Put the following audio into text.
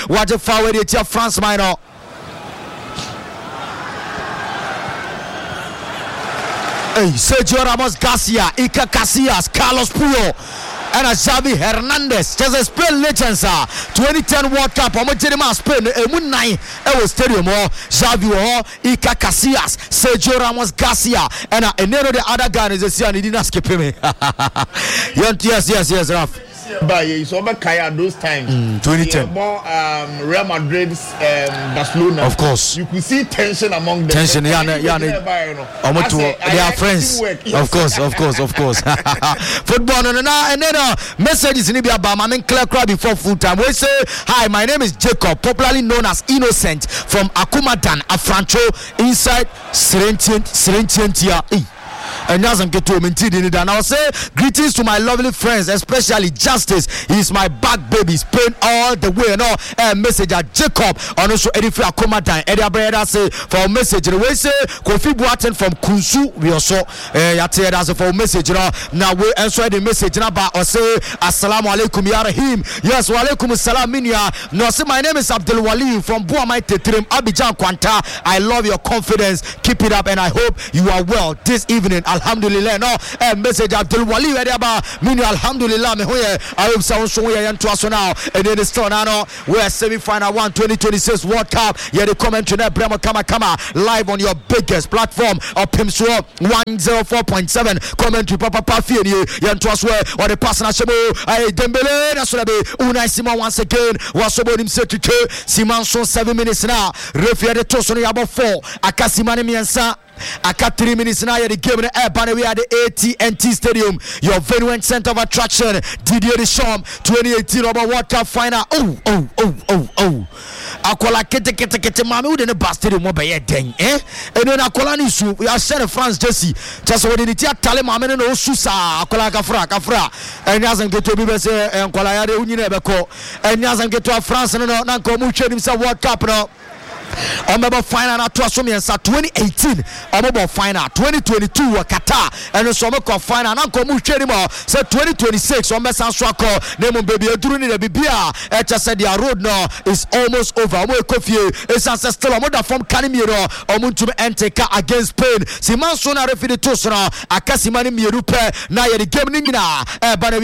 waje fawe de tia France minor. Hey, Sergio Ramos Garcia, Iker Casillas, Carlos Puyol, and Xavi Hernandez. Just a Spain legends. 2010 World Cup. Homogenema Spain. Emunai. Ewo stadium. Xavi Iker Casillas, Sergio Ramos Garcia, and Enero the other guy is a Sian. He didn't skip him. Yes, Raf. But it's over Kaya those times. 2010. More Real Madrid's Barcelona. Of course. You could see tension among them. Tension, they are friends. Of course. Football, no. And then messages in Libya, but I mean clear crowd before full time. We say, hi, my name is Jacob, popularly known as Innocent from Akumadan, Afrancho, inside Serentientia. And now I'm getting to maintain and I'll say greetings to my lovely friends, especially Justice. He's my back baby, Spain all the way. No, message at Jacob and also Edifia Komadan. Eddie Breda say for a message. We say Kofi Boateng from Kunsu. We also yate as for a message. Now we answer the message. Now but say Assalamu alaikum ya Rahim. Yes, wa alaikum assalam minya. No, say my name is Abdul Wali from Buamai Tetrim, Abidjan Kwanta. I love your confidence. Keep it up, and I hope you are well this evening. Alhamdulillah. No, message Abdul Wali Ediaba Mini Alhamdulillah. Me hoye I hope sound so we to us now. And then the store now we are semi-final 2026 World Cup. Yeah, the commentary now Bremo Kama live on your biggest platform of Pimswo 104.7 commentary Papa Pafi to us where or the pass na shebo Dembele na so be Unai Simon once again was about him set to Simon so 7 minutes now. Referee the toss on about 4 Akasimane Miensa. I got 3 minutes now. The game in the air, but we are the AT&T Stadium, your venue and center of attraction. Didier Deschamps, 2018 World Cup final. Akola kete mami u de ne bastard mo be ye den and then akola ni su we are send France Jesse just when the tia tale mami no su sa akola kafra and yazan get to be say akola ya de unyina be ko and yazan get to France no na ko mu hwe nim say World Cup no Omeba final na 2018 omeba final 2022 Qatar and so omeko final na ko mu hwe ni mo say 2026 omesa so akọ na mo baby eduru ni na bibia e cha said their road now is almost over omo ekofie is still omo da form kanimiro omo ntum enteka against Spain Siman so na referee to so na akasima ni mieru pe na ye the game ni nyina ba